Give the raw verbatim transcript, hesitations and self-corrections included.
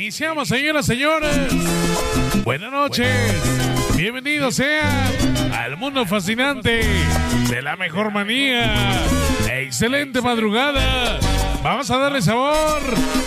Iniciamos, señoras, señores. Buenas noches. Bienvenidos sean al mundo fascinante de la mejor manía. Excelente madrugada. Vamos a darle sabor